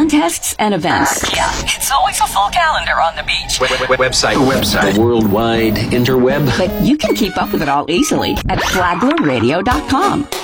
contests and events. Yeah, it's always a full calendar on the beach. Website. The worldwide interweb. But you can keep up with it all easily at flaglerradio.com.